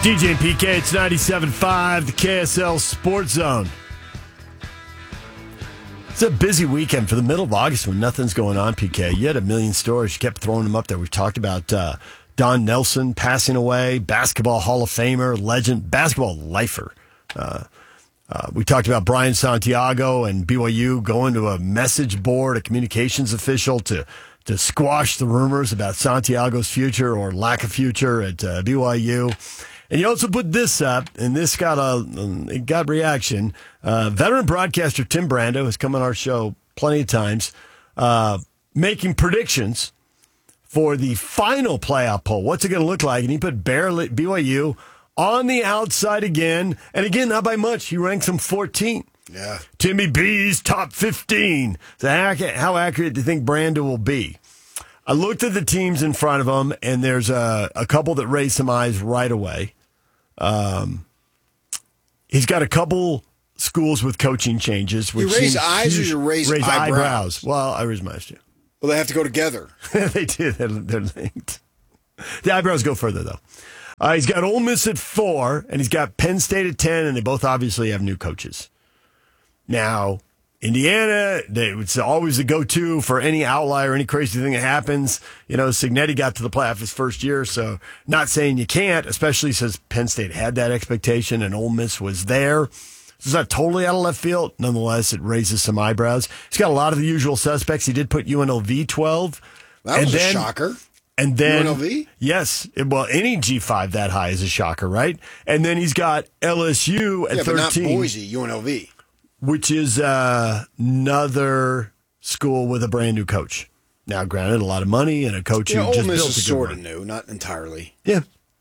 DJ and PK, it's 97.5, the KSL Sports Zone. It's a busy weekend for the middle of August when nothing's going on, PK. You had a million stories. You kept throwing them up there. We've talked about Don Nelson passing away, basketball Hall of Famer, legend, basketball lifer. We talked about Brian Santiago and BYU going to a message board, a communications official to squash the rumors about Santiago's future or lack of future at BYU. And you also put this up, and this got reaction. Veteran broadcaster Tim Brando has come on our show plenty of times, making predictions for the final playoff poll. What's it going to look like? And he put BYU on the outside again. And again, not by much. He ranks them 14th. Yeah. Timmy B's top 15. So how accurate do you think Brando will be? I looked at the teams in front of him, and there's a couple that raised some eyes right away. He's got a couple schools with coaching changes. You raise eyes or you raise eyebrows? Well, I raise my eyes too. Well, they have to go together. They do. They're linked. The eyebrows go further, though. He's got Ole Miss at 4, and he's got Penn State at 10, and they both obviously have new coaches. Now, Indiana, it's always the go-to for any outlier, any crazy thing that happens. You know, Cignetti got to the playoff his first year, so not saying you can't, especially since Penn State had that expectation and Ole Miss was there. So it's not totally out of left field. Nonetheless, it raises some eyebrows. He's got a lot of the usual suspects. He did put UNLV 12. That was a shocker. And then, UNLV? Yes. Well, any G5 that high is a shocker, right? And then he's got LSU at 13. But not Boise, UNLV. Which is another school with a brand new coach. Now, granted, a lot of money and a coach who just built a good Ole Miss is sort of run. new, not entirely. Yeah.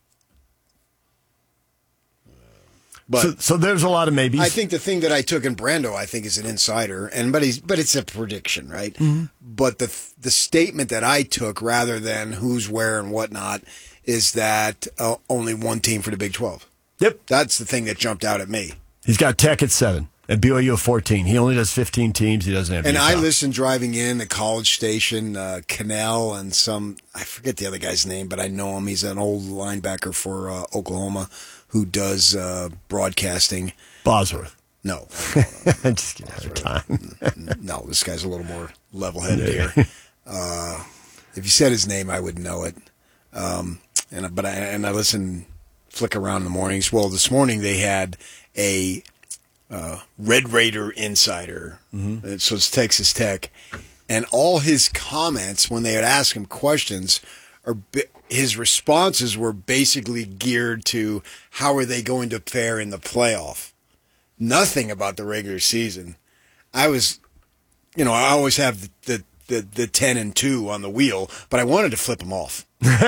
But so there's a lot of maybes. I think the thing that I took in Brando, I think, is an insider, but it's a prediction, right? Mm-hmm. But the statement that I took, rather than who's where and whatnot, is that only one team for the Big 12. Yep. That's the thing that jumped out at me. He's got Tech at 7 and BYU at 14. He only does 15 teams. He doesn't have And Utah. I listened driving in the College Station, Cannell, and I forget the other guy's name, but I know him. He's an old linebacker for Oklahoma who does broadcasting. Bosworth. No. I'm just kidding. Out of time. No, this guy's a little more level-headed here. If you said his name, I would know it. But I listen, flick around in the mornings. Well, this morning they had a Red Raider insider. Mm-hmm. So it's Texas Tech. And all his comments, when they would ask him questions, his responses were basically geared to how are they going to fare in the playoff. Nothing about the regular season. I always have the 10-2 on the wheel, but I wanted to flip them off.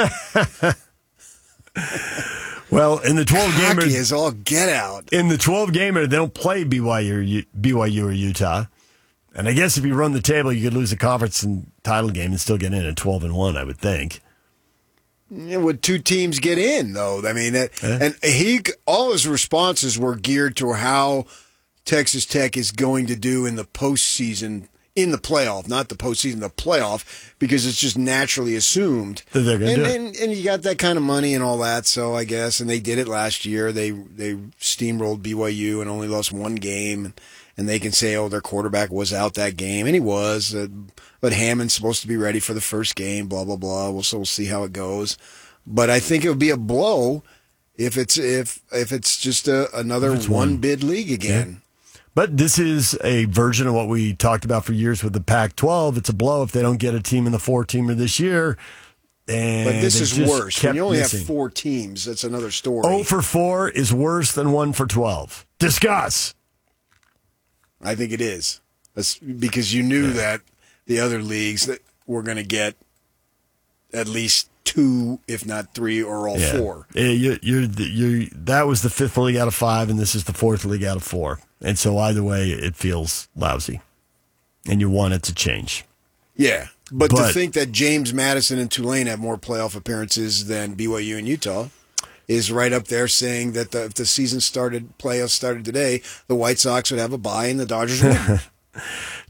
Well, in the 12 gamer, hockey is all get out. In the 12 gamer, they don't play BYU or Utah. And I guess if you run the table, you could lose the conference and title game and still get in at 12-1, I would think. Yeah, would two teams get in, though? I mean, and all his responses were geared to how Texas Tech is going to do in the postseason, in the playoff, not the postseason, the playoff, because it's just naturally assumed that they're going to do it. And you got that kind of money and all that, so I guess, and they did it last year. They steamrolled BYU and only lost one game, and they can say, oh, their quarterback was out that game, and he was. But Hammond's supposed to be ready for the first game, blah, blah, blah. We'll see how it goes. But I think it would be a blow if it's just another one-bid league again. Yeah. But this is a version of what we talked about for years with the Pac-12. It's a blow if they don't get a team in the 4-teamer this year. And but this is worse. When you only have 4 teams, that's another story. 0 for 4 is worse than 1 for 12. Discuss. I think it is. That's because you knew that the other leagues that were going to get at least 2, if not 3, or all 4. That was the 5th league out of 5, and this is the 4th league out of 4. And so either way, it feels lousy. And you want it to change. Yeah. But to think that James Madison and Tulane have more playoff appearances than BYU and Utah is right up there saying that if the season playoffs started today, the White Sox would have a bye and the Dodgers would.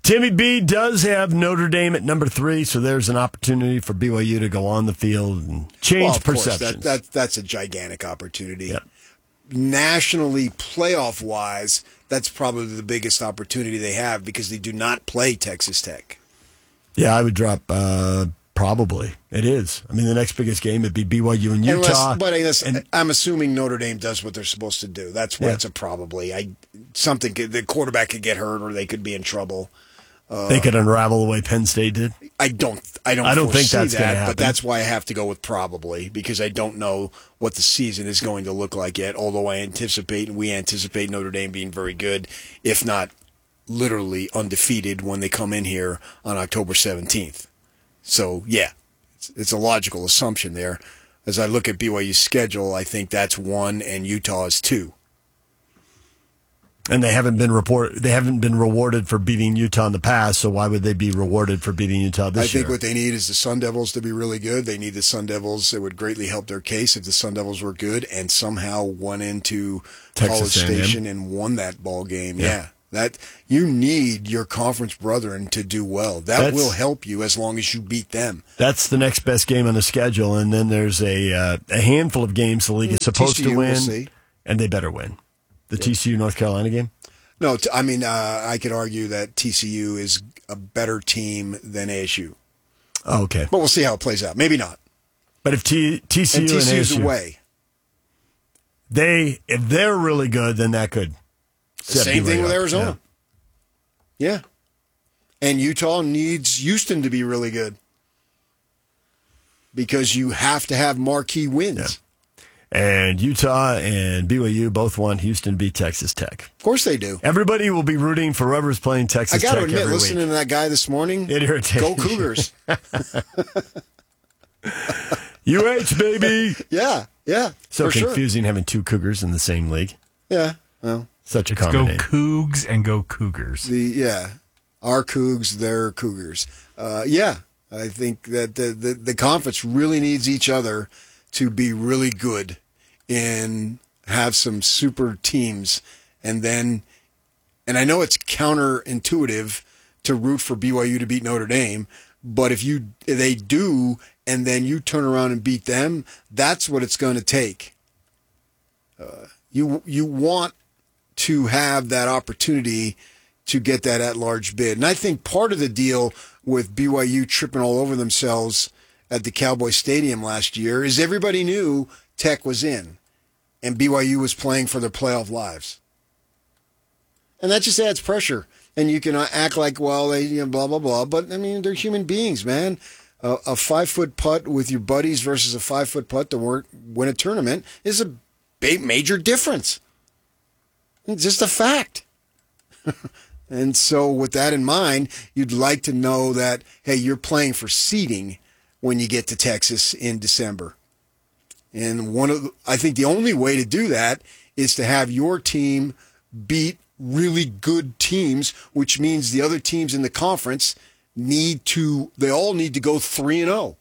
Timmy B does have Notre Dame at number 3, so there's an opportunity for BYU to go on the field and change perceptions. That's a gigantic opportunity. Yep. Nationally, playoff-wise, that's probably the biggest opportunity they have because they do not play Texas Tech. Yeah, I would drop probably. It is. I mean, the next biggest game would be BYU and Utah. I'm assuming Notre Dame does what they're supposed to do. That's why it's a probably. The quarterback could get hurt or they could be in trouble. They could unravel the way Penn State did. I don't think that's going to happen. But that's why I have to go with probably because I don't know what the season is going to look like yet. Although we anticipate Notre Dame being very good, if not literally undefeated when they come in here on October 17th. So yeah, it's a logical assumption there. As I look at BYU's schedule, I think that's 1 and Utah is 2. And they haven't been rewarded for beating Utah in the past, so why would they be rewarded for beating Utah this year? I think what they need is the Sun Devils to be really good. They need the Sun Devils. It would greatly help their case if the Sun Devils were good and somehow went into College Station and won that ball game. Yeah. That you need your conference brethren to do well. That will help you as long as you beat them. That's the next best game on the schedule, and then there's a handful of games the league is supposed to win, and they better win. The TCU North Carolina game? No, I could argue that TCU is a better team than ASU. Oh, okay. But we'll see how it plays out. Maybe not. But if TCU and TCU's ASU, away. If they're really good, then that could same thing with Arizona. Yeah. And Utah needs Houston to be really good because you have to have marquee wins. Yeah. And Utah and BYU both want Houston to beat Texas Tech. Of course they do. Everybody will be rooting for whoever's playing Texas Tech. I got to admit, every listening week. to that guy this morning, it irritates. Go Cougars. UH, baby. Yeah. So confusing having 2 Cougars in the same league. Yeah. Well, such a common name. Go Cougs and go Cougars. Our Cougs, their Cougars. I think that the conference really needs each other to be really good and have some super teams. And I know it's counterintuitive to root for BYU to beat Notre Dame, but if they do, and then you turn around and beat them, that's what it's going to take. You want to have that opportunity to get that at-large bid. And I think part of the deal with BYU tripping all over themselves at the Cowboy Stadium last year is everybody knew Tech was in and BYU was playing for their playoff lives. And that just adds pressure. And you can act like, well, they blah, blah, blah. But, I mean, they're human beings, man. A 5-foot putt with your buddies versus a 5-foot putt to win a tournament is a major difference. It's just a fact. And so with that in mind, you'd like to know that, hey, you're playing for seeding when you get to Texas in December. And I think the only way to do that is to have your team beat really good teams, which means the other teams in the conference they all need to go 3-0.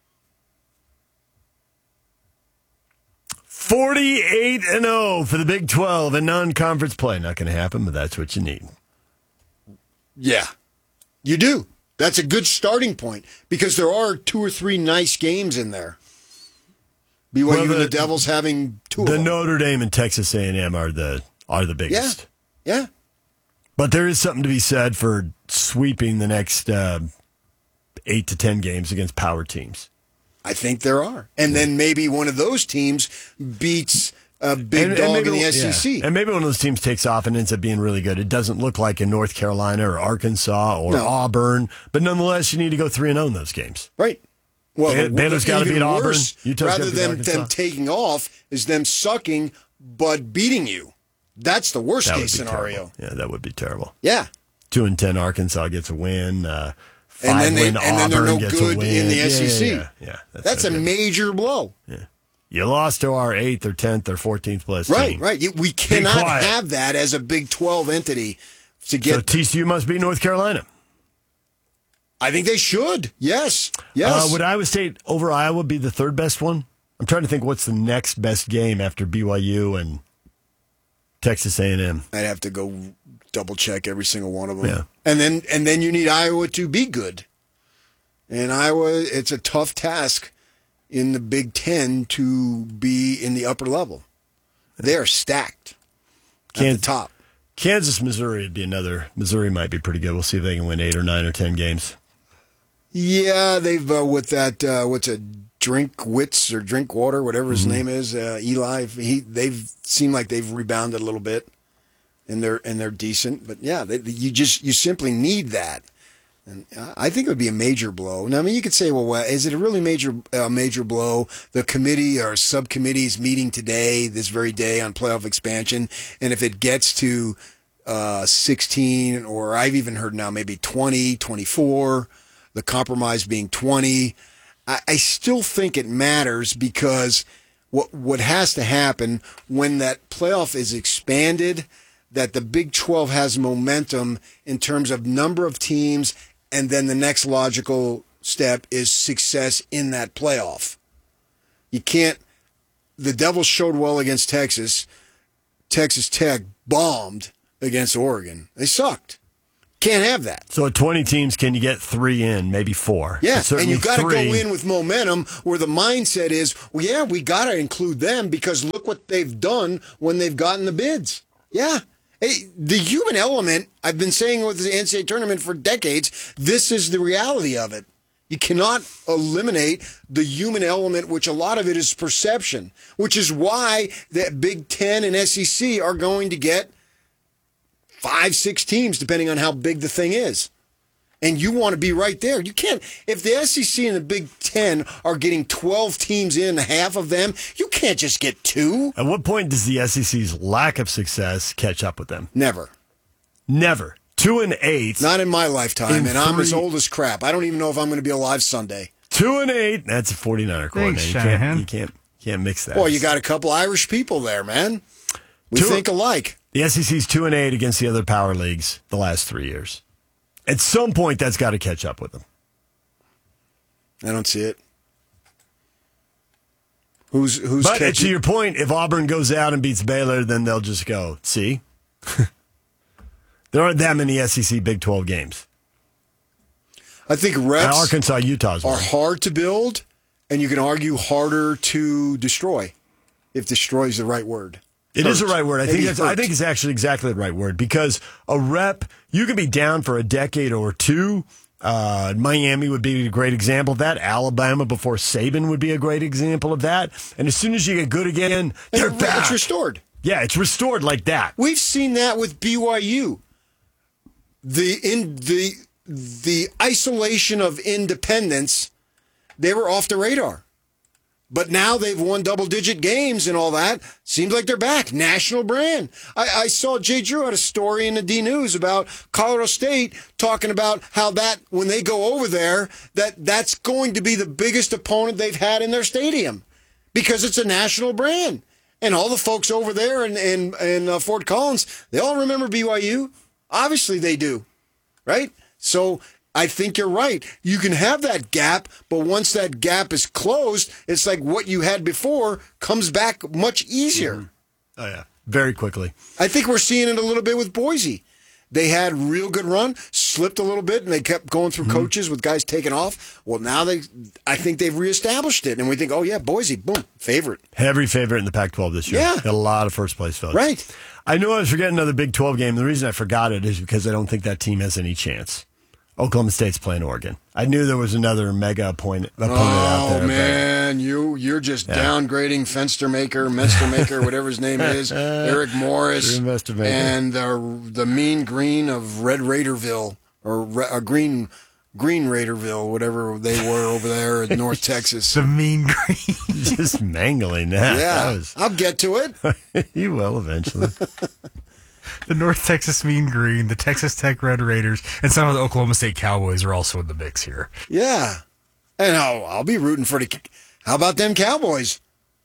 48-0 for the Big 12 in non-conference play. Not going to happen, but that's what you need. Yeah, you do. That's a good starting point because there are 2 or 3 nice games in there. BYU and the Devils having 2 of them. The Notre Dame and Texas A&M are the biggest. Yeah. But there is something to be said for sweeping the next 8 to 10 games against power teams. I think there are. And then maybe one of those teams beats a big dog in the SEC. Yeah. And maybe one of those teams takes off and ends up being really good. It doesn't look like in North Carolina or Arkansas or Auburn. But nonetheless, you need to go 3-0 in those games. Right. Well, Baylor's got to beat Auburn. Rather than them taking off, is them sucking but beating you. That's the worst case scenario. Terrible. Yeah, that would be terrible. Yeah. 2-10 Arkansas gets a win. 5-win and then they're no gets good a win. in the SEC. Yeah. That's a major blow. Yeah. You lost to our 8th or 10th or 14th place team. Right. We cannot have that as a Big 12 entity to get. So TCU must beat North Carolina. I think they should. Yes. Would Iowa State over Iowa be the 3rd best one? I'm trying to think what's the next best game after BYU and Texas A&M. I'd have to go double check every single one of them. Yeah. And then you need Iowa to be good. And Iowa, it's a tough task in the Big Ten to be in the upper level. They are stacked at the top. Kansas, Missouri would be another. Missouri might be pretty good. We'll see if they can win 8 or 9 or 10 games. Yeah, they've with that what's a Drinkwitz or Drinkwater, whatever his name is, Eli. They've seemed like they've rebounded a little bit, and they're decent. But yeah, you simply need that. And I think it would be a major blow. Now, I mean, you could say, well, is it a really major blow? The committee or subcommittees meeting today, this very day, on playoff expansion, and if it gets to 16, or I've even heard now maybe 20, 24, the compromise being 20, I still think it matters, because what has to happen when that playoff is expanded, that the Big 12 has momentum in terms of number of teams. And then the next logical step is success in that playoff. You can't. The Devils showed well against Texas. Texas Tech bombed against Oregon. They sucked. Can't have that. So at 20 teams, can you get 3 in, maybe 4? Yeah, and you've got to go 3. in with momentum where the mindset is, well, yeah, we got to include them because look what they've done when they've gotten the bids. Yeah. Hey, the human element, I've been saying with the NCAA tournament for decades, this is the reality of it. You cannot eliminate the human element, which a lot of it is perception, which is why the Big Ten and SEC are going to get 5, 6 teams, depending on how big the thing is. And you want to be right there. You can't, if the SEC and the Big Ten are getting 12 teams in, half of them, you can't just get 2. At what point does the SEC's lack of success catch up with them? Never. 2 and 8. Not in my lifetime, and I'm as old as crap. I don't even know if I'm going to be alive Sunday. 2 and 8. That's a 49er coordinator. You can't mix that. Well, you got a couple Irish people there, man. We think alike. The SEC's 2 and 8 against the other power leagues the last 3 years. At some point, that's got to catch up with them. I don't see it. Who's but catching? To your point, if Auburn goes out and beats Baylor, then they'll just go, see? There aren't that many SEC Big 12 games. I think reps Arkansas, Utah's are one. hard to build, and you can argue harder to destroy, if destroy is the right word. It is the right word. I think it's actually exactly the right word, because a rep, you can be down for a decade or 2. Miami would be a great example of that. Alabama before Saban would be a great example of that. And as soon as you get good again, they're back. It's restored. Yeah, it's restored like that. We've seen that with BYU. The isolation of independence, they were off the radar. But now they've won double-digit games and all that. Seems like they're back. National brand. I saw Jay Drew had a story in the D News about Colorado State talking about how that when they go over there, that's going to be the biggest opponent they've had in their stadium because it's a national brand. And all the folks over there in Fort Collins, they all remember BYU. Obviously they do, right? So I think you're right. You can have that gap, but once that gap is closed, it's like what you had before comes back much easier. Mm-hmm. Oh, yeah. Very quickly. I think we're seeing it a little bit with Boise. They had a real good run, slipped a little bit, and they kept going through coaches with guys taking off. Well, now I think they've reestablished it, and we think, oh, yeah, Boise, boom, favorite. Heavy favorite in the Pac-12 this year. Yeah. Got a lot of first-place votes. Right. I knew I was forgetting another Big 12 game. The reason I forgot it is because I don't think that team has any chance. Oklahoma State's playing Oregon. I knew there was another mega opponent out there. Oh, man, you're just downgrading Menstermaker, whatever his name is, Eric Morris, and the mean green of Red Raiderville, or Green Raiderville, whatever they were over there in North Texas. The mean green. Just mangling that. Yeah, I'll get to it. You will eventually. The North Texas Mean Green, the Texas Tech Red Raiders, and some of the Oklahoma State Cowboys are also in the mix here. Yeah. And I'll be rooting for how about them Cowboys?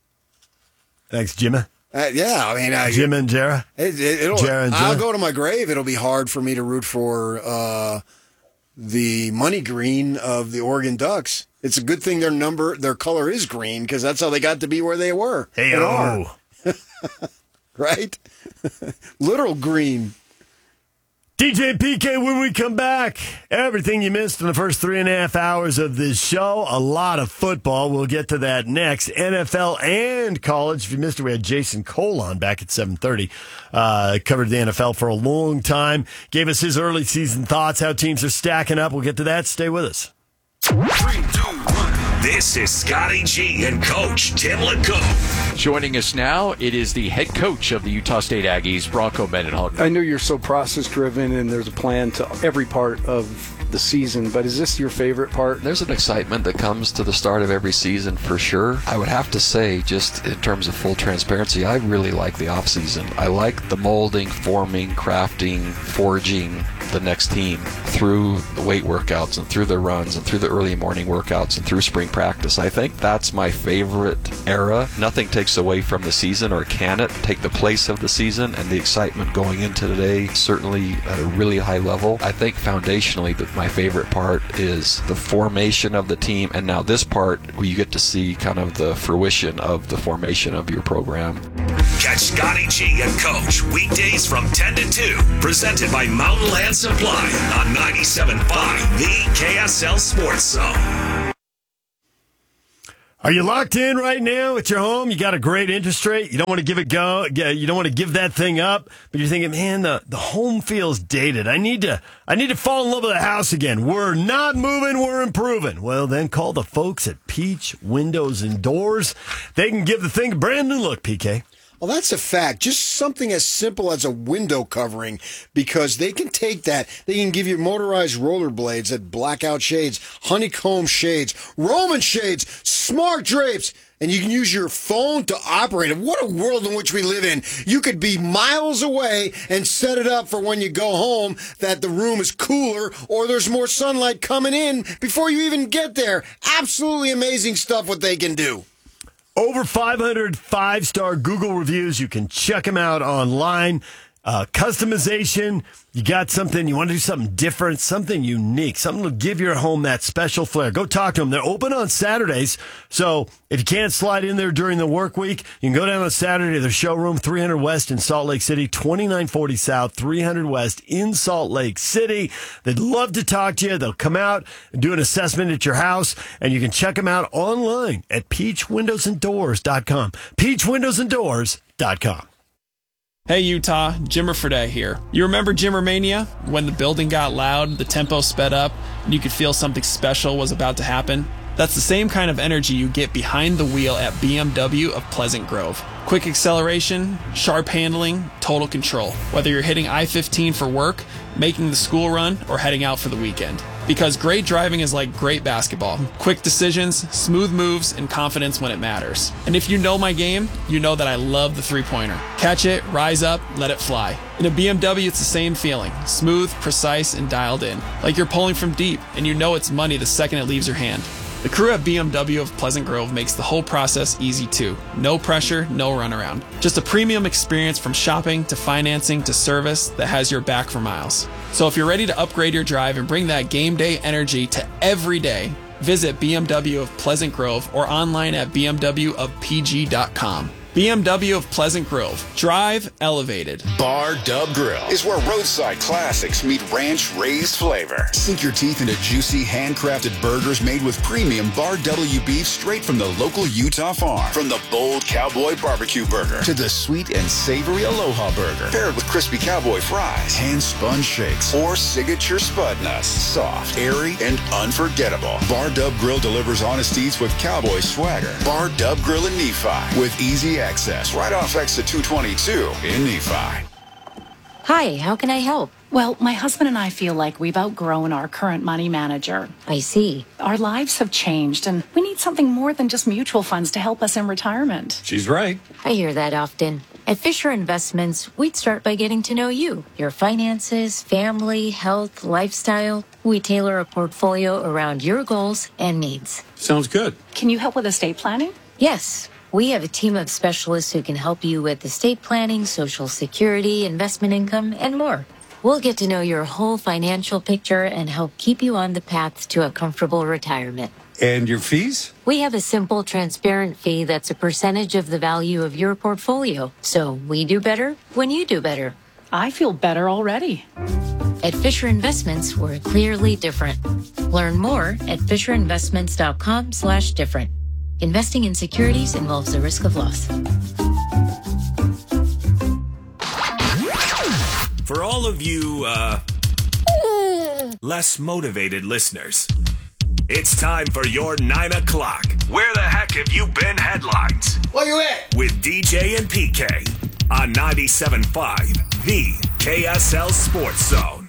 Thanks, Jimmy. Yeah, I mean... Jim and Jara? I'll go to my grave. It'll be hard for me to root for the money green of the Oregon Ducks. It's a good thing their color is green, because that's how they got to be where they were. Hey-o. And are. Right? Literal green. DJ PK, when we come back, everything you missed in the first 3.5 hours of this show. A lot of football. We'll get to that next. NFL and college. If you missed it, we had Jason Cole on back at 7:30. Covered the NFL for a long time. Gave us his early season thoughts, how teams are stacking up. We'll get to that. Stay with us. 3, 2, 1. This is Scotty G and Coach Tim LeCoe. Joining us now, it is the head coach of the Utah State Aggies, Bronco Mendenhall. I know you're so process-driven and there's a plan to every part of the season, but is this your favorite part? There's an excitement that comes to the start of every season for sure. I would have to say, just in terms of full transparency, I really like the off-season. I like the molding, forming, crafting, forging the next team through the weight workouts and through the runs and through the early morning workouts and through spring practice. I think that's my favorite era. Nothing takes away from the season, or can it take the place of the season, and the excitement going into today, certainly at a really high level. I think foundationally that my favorite part is the formation of the team, and now this part where you get to see kind of the fruition of the formation of your program. Catch Scotty G and Coach weekdays from 10 to 2, presented by Mountain Land Supply on 97.5, the KSL Sports Zone. Are you locked in right now at your home? You got a great interest rate. You don't want to give it go. You don't want to give that thing up. But you're thinking, man, the home feels dated. I need to fall in love with the house again. We're not moving. We're improving. Well, then call the folks at Peach Windows and Doors. They can give the thing a brand new look, PK. Well, that's a fact. Just something as simple as a window covering, because they can take that. They can give you motorized rollerblades that blackout shades, honeycomb shades, Roman shades, smart drapes, and you can use your phone to operate it. What a world in which we live in. You could be miles away and set it up for when you go home that the room is cooler or there's more sunlight coming in before you even get there. Absolutely amazing stuff what they can do. Over 500 5-star Google reviews. You can check them out online. Customization. You got something, you want to do something different, something unique, something to give your home that special flair. Go talk to them. They're open on Saturdays. So if you can't slide in there during the work week, you can go down on Saturday to their showroom, 300 West in Salt Lake City, 2940 South, 300 West in Salt Lake City. They'd love to talk to you. They'll come out and do an assessment at your house, and you can check them out online at peachwindowsanddoors.com. peachwindowsanddoors.com. Hey Utah, Jimmer Fredette here. You remember Jimmermania? When the building got loud, the tempo sped up, and you could feel something special was about to happen? That's the same kind of energy you get behind the wheel at BMW of Pleasant Grove. Quick acceleration, sharp handling, total control. Whether you're hitting I-15 for work, making the school run, or heading out for the weekend. Because great driving is like great basketball. Quick decisions, smooth moves, and confidence when it matters. And if you know my game, you know that I love the three-pointer. Catch it, rise up, let it fly. In a BMW, it's the same feeling. Smooth, precise, and dialed in. Like you're pulling from deep, and you know it's money the second it leaves your hand. The crew at BMW of Pleasant Grove makes the whole process easy too. No pressure, no runaround. Just a premium experience from shopping to financing to service that has your back for miles. So if you're ready to upgrade your drive and bring that game day energy to every day, visit BMW of Pleasant Grove or online at bmwofpg.com. BMW of Pleasant Grove. Drive elevated. Bar Dub Grill is where roadside classics meet ranch-raised flavor. Sink your teeth into juicy, handcrafted burgers made with premium Bar W beef straight from the local Utah farm. From the bold cowboy barbecue burger to the sweet and savory Aloha burger, paired with crispy cowboy fries, hand-spun shakes, or signature spud nuts. Soft, airy, and unforgettable. Bar Dub Grill delivers honest eats with cowboy swagger. Bar Dub Grill in Nephi with easy access right off exit 222 in Nephi. Hi, how can I help? Well, my husband and I feel like we've outgrown our current money manager. I see. Our lives have changed, and we need something more than just mutual funds to help us in retirement. She's right. I hear that often. At Fisher Investments, we'd start by getting to know you, your finances, family, health, lifestyle. We tailor a portfolio around your goals and needs. Sounds good. Can you help with estate planning? Yes. We have a team of specialists who can help you with estate planning, Social Security, investment income, and more. We'll get to know your whole financial picture and help keep you on the path to a comfortable retirement. And your fees? We have a simple, transparent fee that's a percentage of the value of your portfolio. So we do better when you do better. I feel better already. At Fisher Investments, we're clearly different. Learn more at FisherInvestments.com/different. Investing in securities involves the risk of loss. For all of you, less motivated listeners, it's time for your 9 o'clock. Where the heck have you been headlines? Where you at? With DJ and PK on 97.5, the KSL Sports Zone.